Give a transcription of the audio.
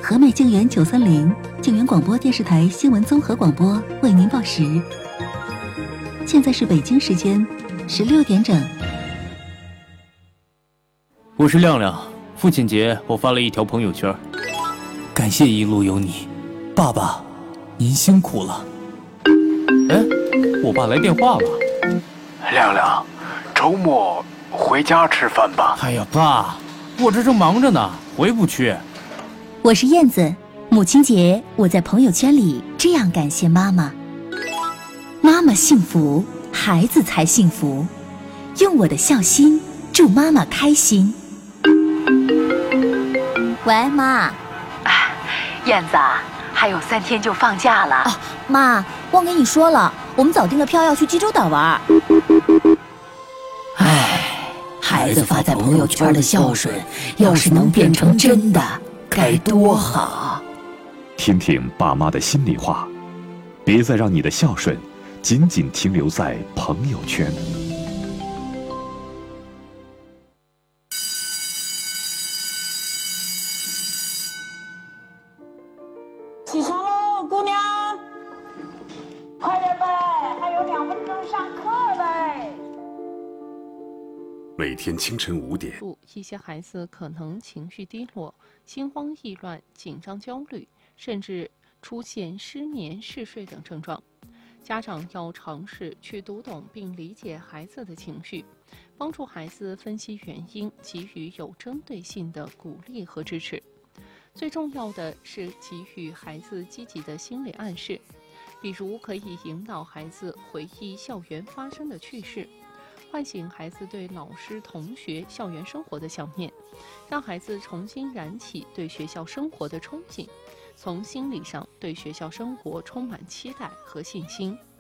和美静园930静园广播电视台新闻综合广播为您报时。现在是北京时间16点整。 我是亮亮，父亲节我发了一条朋友圈， 感谢一路有你，爸爸，您辛苦了。 哎，我爸来电话了。 亮亮，周末回家吃饭吧。 哎呀，爸，我这正忙着呢，回不去。 我是燕子，母亲节我在朋友圈里这样感谢妈妈：妈妈幸福，孩子才幸福。用我的孝心祝妈妈开心。 喂，妈。 燕子，还有3天就放假了。 妈，忘跟你说了，我们早订了票要去济州岛玩。 孩子发在朋友圈的孝顺，要是能变成真的，该多好。 听听爸妈的心里话，别再让你的孝顺仅仅停留在朋友圈。 起床喽，姑娘，快点呗，还有2分钟上课嘞。 每天清晨5点， 一些孩子可能情绪低落、心慌意乱、紧张焦虑，甚至出现失眠、嗜睡等症状。家长要尝试去读懂并理解孩子的情绪，帮助孩子分析原因，给予有针对性的鼓励和支持。最重要的是给予孩子积极的心理暗示，比如可以引导孩子回忆校园发生的趣事，唤醒孩子对老师、同学、校园生活的想念，让孩子重新燃起对学校生活的憧憬，从心理上对学校生活充满期待和信心。